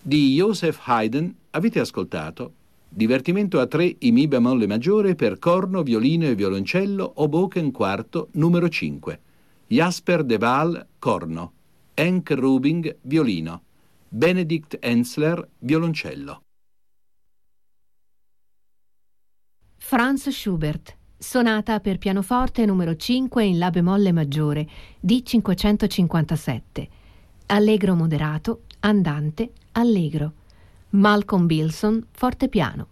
Di Joseph Haydn avete ascoltato Divertimento a 3 in Mi bemolle maggiore per corno, violino e violoncello, Hoboken quarto, numero 5. Jasper de Waal, corno. Henk Rubing, violino. Benedict Enzler, violoncello. Franz Schubert, sonata per pianoforte numero 5 in La bemolle maggiore, D557. Allegro moderato, andante, allegro. Malcolm Bilson, fortepiano.